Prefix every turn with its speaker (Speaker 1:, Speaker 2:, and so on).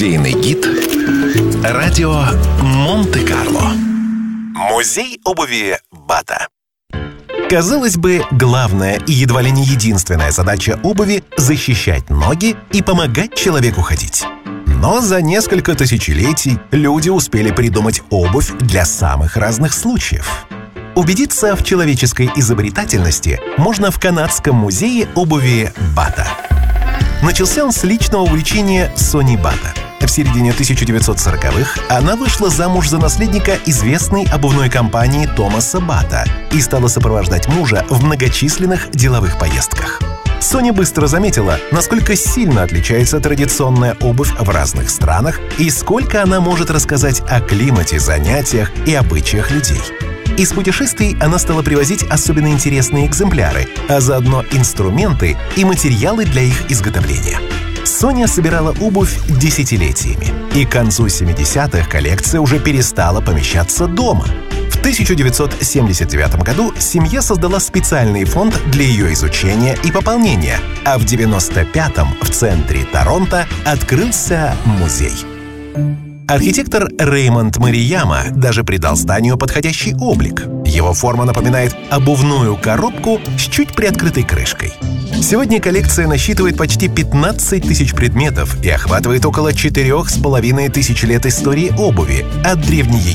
Speaker 1: Музейный гид радио Монте-Карло. Музей обуви Бата. Казалось бы, главная и едва ли не единственная задача обуви – защищать ноги и помогать человеку ходить. Но за несколько тысячелетий люди успели придумать обувь для самых разных случаев. Убедиться в человеческой изобретательности можно в Канадском музее обуви Бата. Начался он с личного увлечения Сони Бата. В середине 1940-х она вышла замуж за наследника известной обувной компании Томаса Бата и стала сопровождать мужа в многочисленных деловых поездках. Соня быстро заметила, насколько сильно отличается традиционная обувь в разных странах и сколько она может рассказать о климате, занятиях и обычаях людей. Из путешествий она стала привозить особенно интересные экземпляры, а заодно инструменты и материалы для их изготовления. Соня собирала обувь десятилетиями, и к концу 70-х коллекция уже перестала помещаться дома. В 1979 году семья создала специальный фонд для ее изучения и пополнения, а в 1995-м в центре Торонто открылся музей. Архитектор Реймонд Марияма даже придал зданию подходящий облик. Его форма напоминает обувную коробку с чуть приоткрытой крышкой. Сегодня коллекция насчитывает почти 15 тысяч предметов и охватывает около 4,5 тысяч лет истории обуви, от древней